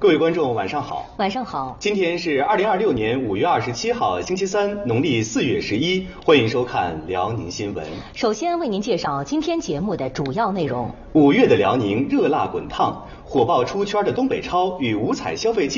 各位观众，晚上好。 晚上好。 今天是2026年5月27号，星期三，农历4月11。欢迎收看辽宁新闻。 首先为您介绍今天节目的主要内容。 5月的辽宁热辣滚烫，火爆出圈的东北超与五彩消费